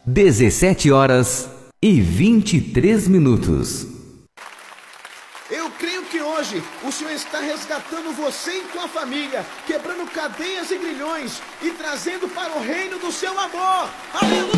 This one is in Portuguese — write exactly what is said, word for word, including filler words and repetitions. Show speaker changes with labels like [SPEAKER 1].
[SPEAKER 1] dezessete horas e vinte e três minutos.
[SPEAKER 2] Eu creio que hoje o Senhor está resgatando você e tua família, quebrando cadeias e grilhões e trazendo para o reino do seu amor. Aleluia!